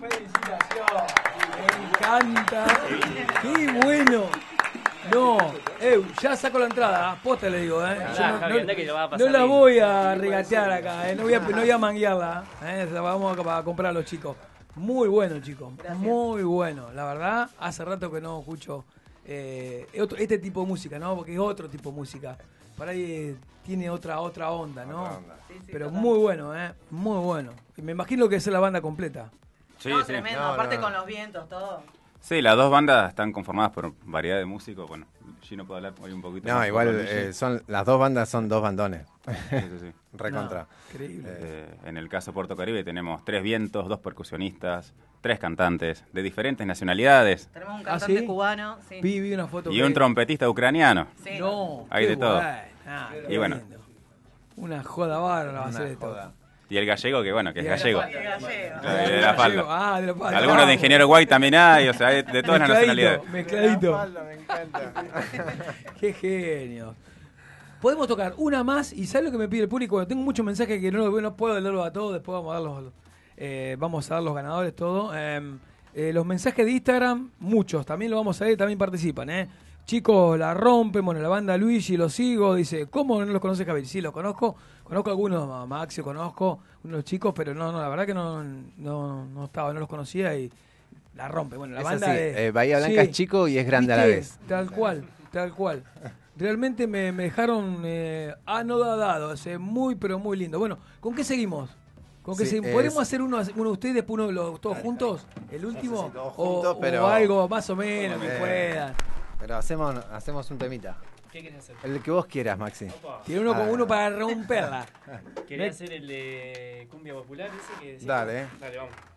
felicitaciones. Me encanta. Qué bueno. No, ya saco la entrada, posta le digo, no la voy a regatear acá, no voy a manguearla, la vamos a comprar a los chicos. Muy bueno, chicos, muy bueno. La verdad, hace rato que no escucho este tipo de música, ¿no? Porque es otro tipo de música. Por ahí tiene otra onda, ¿no? Sí, pero total. Muy bueno, muy bueno. Y me imagino que es la banda completa. Sí, sí. Tremendo, aparte con los vientos, todo. Sí, las dos bandas están conformadas por variedad de músicos. Bueno, Gino puede hablar hoy un poquito más. No, igual las dos bandas son dos bandones. Sí. Recontra. No, increíble. En el caso Puerto Caribe tenemos 3 vientos, 2 percusionistas, 3 cantantes de diferentes nacionalidades. Tenemos un cantante cubano. Sí. Vi una foto. Y un trompetista ucraniano. Sí. No, hay de todo. Y bueno. Una joda bárbara va a ser esto. Y el gallego, que bueno, que es gallego. Claro, de la falda. De la falda. Algunos de ingeniero Guay también hay, o sea, de todas las nacionalidades. Mezcladito. Falda, me encanta. Qué genio. Podemos tocar una más y ¿sabes lo que me pide el público? Bueno, tengo muchos mensajes que no puedo leerlos a todos, después vamos a dar los ganadores, todo. Los mensajes de Instagram, muchos, también lo vamos a ver, también participan, Chicos, la rompen, bueno, la banda Luigi, lo sigo, dice, ¿cómo no los conoces, Javier? Sí, los conozco algunos, a Maxio conozco, unos chicos, pero no, la verdad que no los conocía y la rompe. Bueno, la banda de Bahía Blanca es chico y es grande a la vez. Tal cual. Realmente me dejaron anodadado, muy, pero muy lindo. Bueno, ¿con qué seguimos? ¿Podemos hacer uno de ustedes, después uno de los todos juntos? ¿El último? Todos juntos, pero o algo más o menos que puedan. Pero hacemos un temita. ¿Qué querés hacer? El que vos quieras, Maxi. Tiene uno para romperla. ¿Querés hacer el de cumbia popular ese que decía? Dale. Dale, vamos.